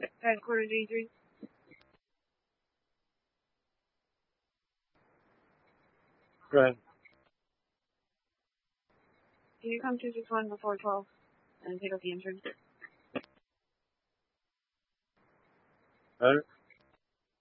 Headquarters 83. Go ahead. Can you come 261 before 12 and pick up the entrance? Better?